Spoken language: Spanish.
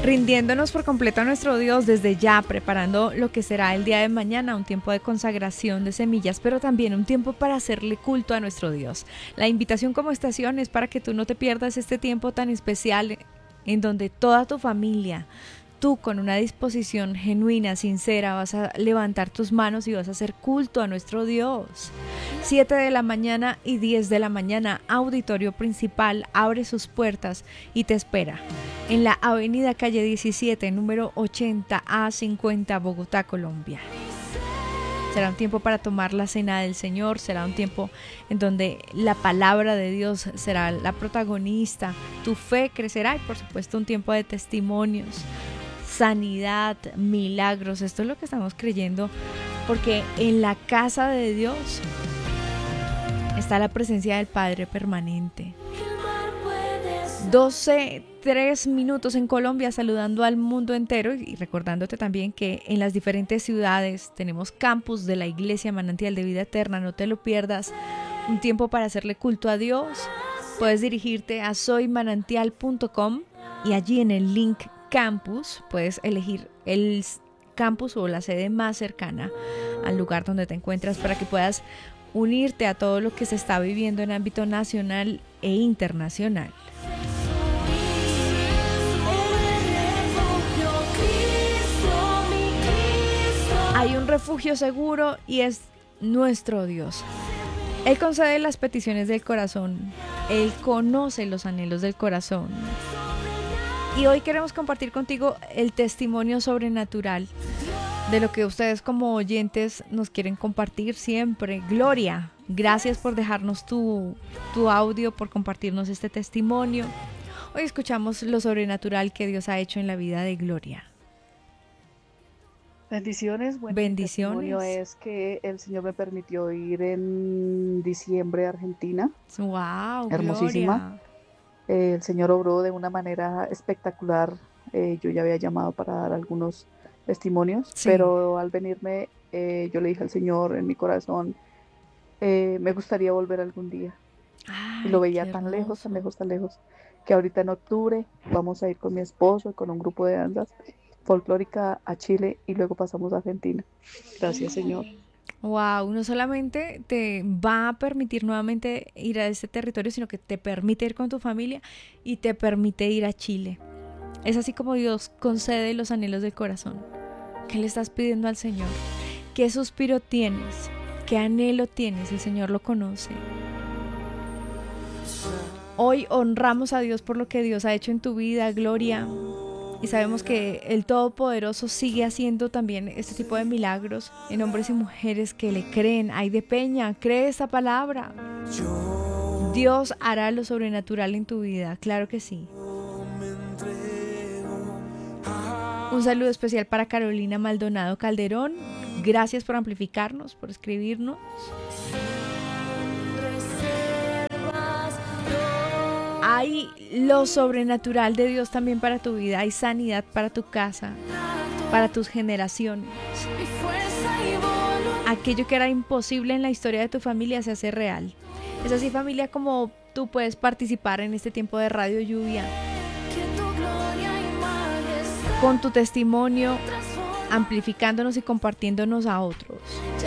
rindiéndonos por completo a nuestro Dios desde ya, preparando lo que será el día de mañana, un tiempo de consagración de semillas, pero también un tiempo para hacerle culto a nuestro Dios. La invitación como estación es para que tú no te pierdas este tiempo tan especial en donde toda tu familia, tú con una disposición genuina, sincera, vas a levantar tus manos y vas a hacer culto a nuestro Dios. 7 de la mañana y 10 de la mañana, auditorio principal abre sus puertas y te espera en la avenida calle 17, número 80 a 50, Bogotá, Colombia. Será un tiempo para tomar la cena del Señor, será un tiempo en donde la palabra de Dios será la protagonista, tu fe crecerá y por supuesto un tiempo de testimonios, sanidad, milagros. Esto es lo que estamos creyendo, porque en la casa de Dios está la presencia del Padre permanente. 12:03 en Colombia, saludando al mundo entero y recordándote también que en las diferentes ciudades tenemos campus de la Iglesia Manantial de Vida Eterna. No te lo pierdas, un tiempo para hacerle culto a Dios. Puedes dirigirte a soymanantial.com y allí en el link campus puedes elegir el campus o la sede más cercana al lugar donde te encuentras para que puedas unirte a todo lo que se está viviendo en ámbito nacional e internacional. Hay un refugio seguro y es nuestro Dios. Él concede las peticiones del corazón. Él conoce los anhelos del corazón. Y hoy queremos compartir contigo el testimonio sobrenatural de lo que ustedes como oyentes nos quieren compartir siempre. Gloria, gracias por dejarnos tu audio, por compartirnos este testimonio. Hoy escuchamos lo sobrenatural que Dios ha hecho en la vida de Gloria. Bendiciones. Bueno, mi testimonio es que el Señor me permitió ir en diciembre a Argentina. ¡Wow! Hermosísima. Gloria. El Señor obró de una manera espectacular. Yo ya había llamado para dar algunos testimonios, Sí. pero al venirme yo le dije al Señor en mi corazón, me gustaría volver algún día. Ay, y lo veía qué tan lejos, tan hermoso. lejos, tan lejos, que ahorita en octubre vamos a ir con mi esposo y con un grupo de danzas folclórica a Chile y luego pasamos a Argentina. Gracias, Señor. Wow, no solamente te va a permitir nuevamente ir a este territorio, sino que te permite ir con tu familia y te permite ir a Chile. Es así como Dios concede los anhelos del corazón. ¿Qué le estás pidiendo al Señor? ¿Qué suspiro tienes? ¿Qué anhelo tienes? El Señor lo conoce. Hoy honramos a Dios por lo que Dios ha hecho en tu vida, Gloria. Y sabemos que el Todopoderoso sigue haciendo también este tipo de milagros en hombres y mujeres que le creen. Ay de Peña, cree esta palabra. Dios hará lo sobrenatural en tu vida, claro que sí. Un saludo especial para Carolina Maldonado Calderón. Gracias por amplificarnos, por escribirnos. Hay lo sobrenatural de Dios también para tu vida. Hay sanidad para tu casa, para tus generaciones. Aquello que era imposible en la historia de tu familia se hace real. Es así, familia, como tú puedes participar en este tiempo de Radio Lluvia con tu testimonio, amplificándonos y compartiéndonos a otros.